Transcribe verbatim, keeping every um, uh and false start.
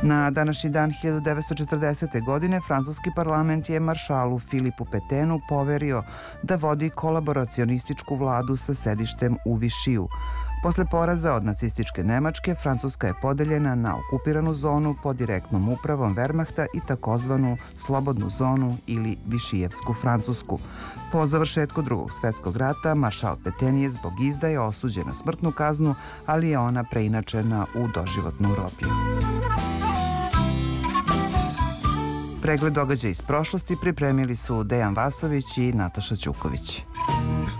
Na današnji dan hiljadu devetsto četrdesete. godine francuski parlament je maršalu Filipu Petenu poverio da vodi kolaboracionističku vladu sa sedištem u Višiju. Posle poraza od nacističke Nemačke, Francuska je podeljena na okupiranu zonu pod direktnom upravom Wehrmachta i takozvanu slobodnu zonu ili Višijevsku Francusku. Po završetku Drugog svjetskog rata, maršal Peten je zbog izdaje osuđen na smrtnu kaznu, ali je ona preinačena u doživotnu robiju. Pregled događaja iz prošlosti pripremili su Dejan Vasović i Nataša Ćuković.